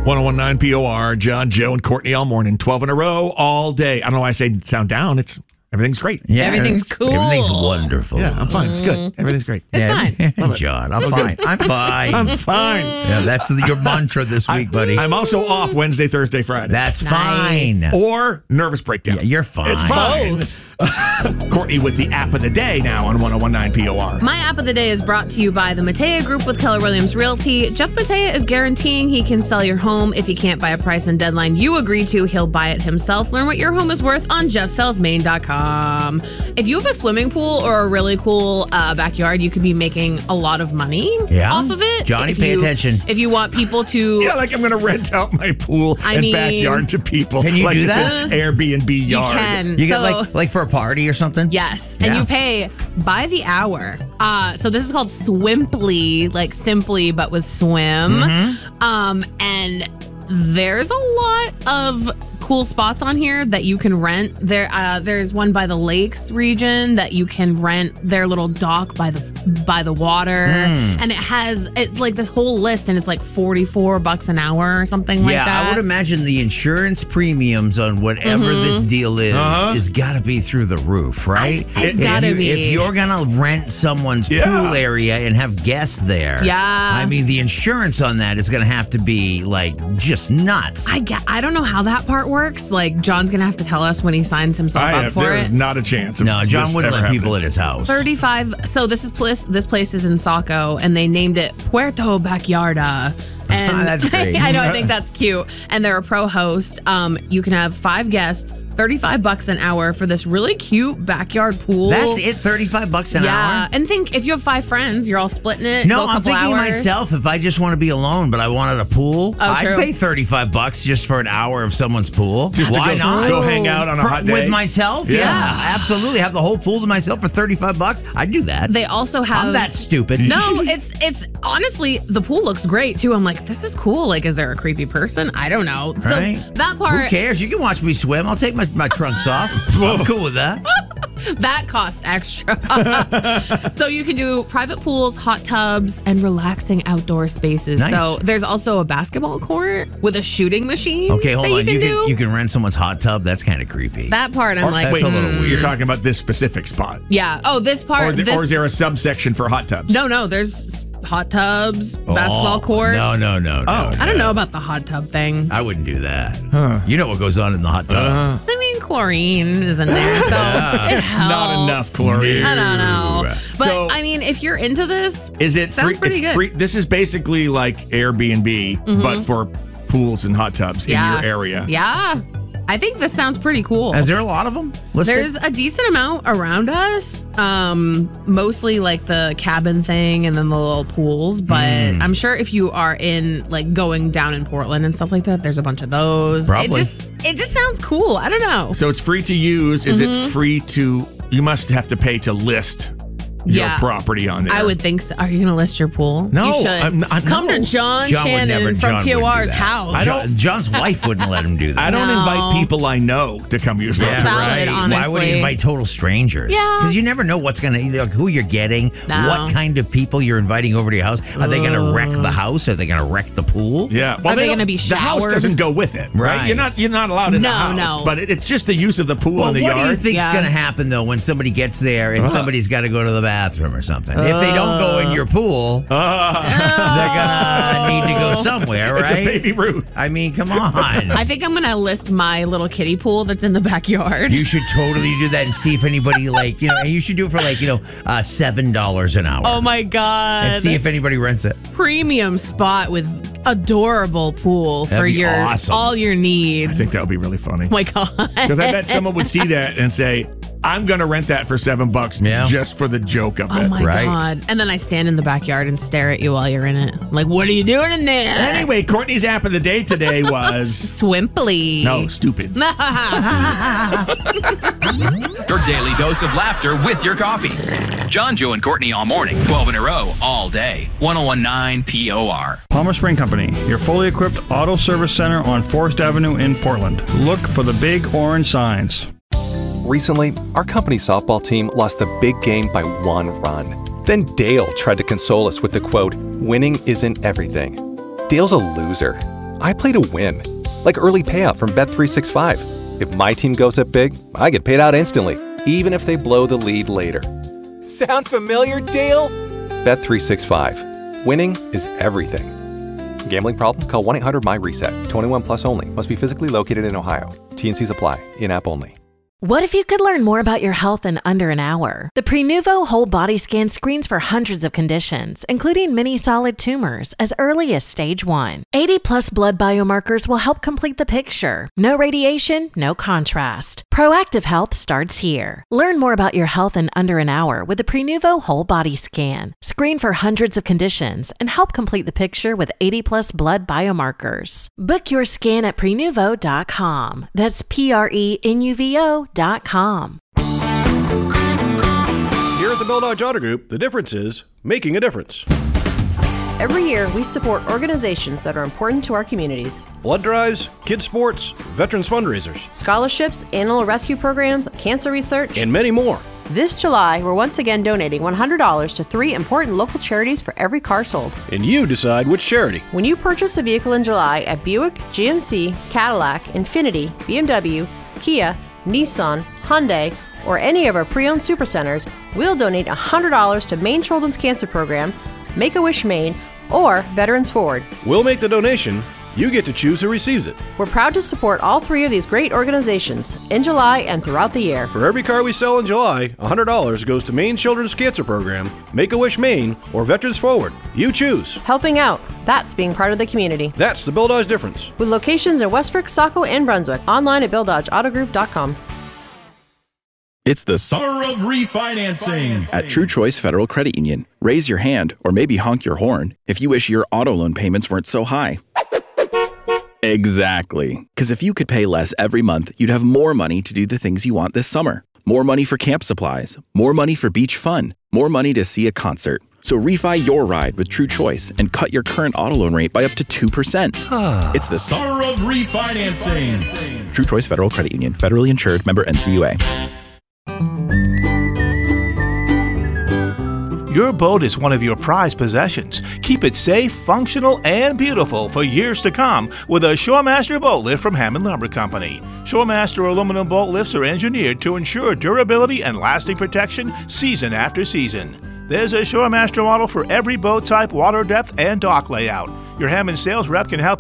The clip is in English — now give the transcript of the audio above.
1019 POR, John, Joe, and Courtney all morning, 12 in a row, all day. I don't know why I say sound down. Everything's great. Yeah, everything's cool. Everything's wonderful. Yeah, I'm fine. It's good. Everything's great. It's fine. John, I'm fine. I'm fine. I'm fine. Yeah, that's your mantra this week, buddy. I'm also off Wednesday, Thursday, Friday. That's Nice. fine. Or nervous breakdown. Yeah, you're fine. It's fine. Both. Courtney with the app of the day now on 1019 POR. My app of the day is brought to you by the Matea Group with Keller Williams Realty. Jeff Matea is guaranteeing he can sell your home. If he can't buy a price and deadline you agree to, he'll buy it himself. Learn what your home is worth on jeffsellsmaine.com. If you have a swimming pool or a really cool backyard, you could be making a lot of money off of it. Johnny, pay attention. If you want people to... Yeah, like I'm going to rent out my pool and backyard to people. Can you like do it's that? an Airbnb yard. You can. You get like for a party or something? Yes. Yeah. And you pay by the hour. So this is called Swimply, like simply, but with swim. And there's a lot of cool spots on here that you can rent. There's one by the lakes region that you can rent their little dock by the water, and it has like this whole list, and it's like $44 an hour or something like that. Yeah, I would imagine the insurance premiums on whatever this deal is got to be through the roof, right? It's gotta be. If you're gonna rent someone's pool area and have guests there, I mean the insurance on that is gonna have to be like just nuts. I don't know how that part works. Like John's gonna have to tell us when he signs himself up for There it. is not a chance. No, John this wouldn't ever let people happening. at his house. 35. So this place is in Saco, and they named it Puerto Backyarda. And That's great. I know, I think that's cute. And they're a pro host. You can have 5 guests, $35 an hour for this really cute backyard pool. That's it, $35 an hour? Yeah, and think if you have 5 friends, you're all splitting it. No, go a I'm couple thinking hours. myself, if I just want to be alone, but I wanted a pool, Oh, I'd true. pay $35 just for an hour of someone's pool. Just to Why go, not? Go hang out on a hot day With myself? Yeah. Yeah, absolutely. Have the whole pool to myself for $35. I'd do that. They also have... I'm that stupid. No, it's honestly, the pool looks great too. I'm like, this is cool. Like, is there a creepy person? I don't know. So Right? that part... Who cares? You can watch me swim. I'll take my trunks off. I'm cool with that. That costs extra. So you can do private pools, hot tubs, and relaxing outdoor spaces. Nice. So there's also a basketball court with a shooting machine. Okay, hold that on. You can do. You can rent someone's hot tub. That's kind of creepy. That part, I'm like, that's a little weird. You're talking about this specific spot. yeah. Oh, this Or, part. or is there a subsection for hot tubs? No, there's hot tubs, basketball courts. No. I don't know about the hot tub thing. I wouldn't do that. You know what goes on in the hot tub. I mean, chlorine is in there, so it helps. Not enough chlorine. I don't know. But So- I mean, if you're into this, Is it sounds free? pretty It's good. free. This is basically like Airbnb, but for pools and hot tubs in your area. Yeah. I think this sounds pretty cool. Is there a lot of them? There's a decent amount around us. Mostly like the cabin thing and then the little pools. But I'm sure if you are in like going down in Portland and stuff like that, there's a bunch of those. Probably. It just sounds cool. I don't know. So it's free to use. Is it free to? You must have to pay to list your property on there. I would think so. Are you going to list your pool? No, You should. I'm Come to no. John John would Shannon never- from John wouldn't do POR's that. house. John's wife wouldn't let him do that. I don't No. invite people I know to come use That's that. valid, honestly. Why would he invite total strangers? Yeah. Because you never know what's going to, like, who you're getting, No. what kind of people you're inviting over to your house. Are they going to wreck the house? Are they going to wreck the pool? Yeah. Well, Are they don't- gonna be The house showered? doesn't go with it, right? Right. You're not allowed in the No, house. no. But it's just the use of the pool Well, in the what yard. do you think's Yeah. going to happen, though, when somebody gets there and somebody's got to go to the bathroom or something? If they don't go in your pool, they're going to need to go somewhere, right? It's a baby Ruth. I mean, come on. I think I'm going to list my little kiddie pool that's in the backyard. You should totally do that and see if anybody, like, and you should do it for, like, $7 an hour. Oh my God. And see if anybody rents it. Premium spot with adorable pool That'd for be awesome. all your needs. I think that would be really funny. Oh my God. Because I bet someone would see that and say, I'm going to rent that for $7 just for the joke of it. Oh my Right. God. And then I stand in the backyard and stare at you while you're in it. I'm like, what are you doing in there? Anyway, Courtney's app of the day today was... Swimply. No, stupid. Your daily dose of laughter with your coffee. John, Joe, and Courtney all morning, 12 in a row, all day. 1019 POR. Palmer Spring Company, your fully equipped auto service center on Forest Avenue in Portland. Look for the big orange signs. Recently, our company softball team lost the big game by 1 run. Then Dale tried to console us with the quote, "Winning isn't everything." Dale's a loser. I play to win. Like early payout from Bet365. If my team goes up big, I get paid out instantly, even if they blow the lead later. Sound familiar, Dale? Bet365. Winning is everything. Gambling problem? Call 1-800-MY-RESET. 21 plus only. Must be physically located in Ohio. T&Cs apply. In-app only. What if you could learn more about your health in under an hour? The Prenuvo Whole Body Scan screens for hundreds of conditions, including many solid tumors, as early as stage 1. 80-plus blood biomarkers will help complete the picture. No radiation, no contrast. Proactive health starts here. Learn more about your health in under an hour with the Prenuvo Whole Body Scan. Screen for hundreds of conditions and help complete the picture with 80-plus blood biomarkers. Book your scan at Prenuvo.com. That's Prenuvo.com. Here at the Bill Dodge Auto Group, the difference is making a difference. Every year, we support organizations that are important to our communities. Blood drives, kids sports, veterans fundraisers, Scholarships, animal rescue programs, cancer research, and many more. This July, we're once again donating $100 to 3 important local charities for every car sold. And you decide which charity. When you purchase a vehicle in July at Buick, GMC, Cadillac, Infiniti, BMW, Kia, Nissan, Hyundai, or any of our pre-owned supercenters, we'll donate $100 to Maine Children's Cancer Program, Make-A-Wish Maine, or Veterans Forward. We'll make the donation. You get to choose who receives it. We're proud to support all 3 of these great organizations in July and throughout the year. For every car we sell in July, $100 goes to Maine Children's Cancer Program, Make-A-Wish Maine, or Veterans Forward. You choose. Helping out. That's being part of the community. That's the Bill Dodge difference. With locations in Westbrook, Saco, and Brunswick. Online at BillDodgeAutoGroup.com. It's the summer of refinancing at True Choice Federal Credit Union. Raise your hand or maybe honk your horn if you wish your auto loan payments weren't so high. Exactly. Because if you could pay less every month, you'd have more money to do the things you want this summer. More money for camp supplies, more money for beach fun, more money to see a concert. So refi your ride with True Choice and cut your current auto loan rate by up to 2%. It's the summer of refinancing. True Choice Federal Credit Union. Federally insured. Member NCUA. Your boat is one of your prized possessions. Keep it safe, functional, and beautiful for years to come with a Shoremaster boat lift from Hammond Lumber Company. Shoremaster aluminum boat lifts are engineered to ensure durability and lasting protection season after season. There's a Shoremaster model for every boat type, water depth, and dock layout. Your Hammond sales rep can help